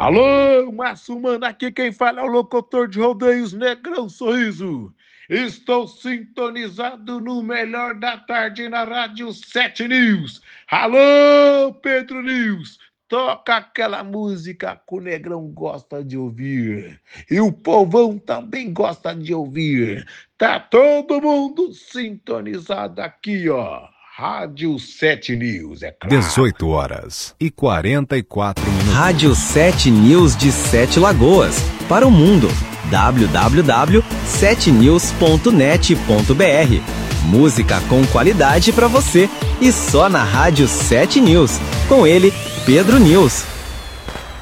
Alô, Márcio Mano, aqui quem fala é o locutor de rodeios Negrão Sorriso. Estou sintonizado no melhor da tarde na Rádio 7 News. Alô, Pedro News, toca aquela música que o Negrão gosta de ouvir. E o povão também gosta de ouvir. Tá todo mundo sintonizado aqui, ó. Rádio 7 News, é claro. 18h44. Rádio 7 News de Sete Lagoas. Para o mundo. www.7news.net.br. Música com qualidade para você. E só na Rádio 7 News. Com ele, Pedro News.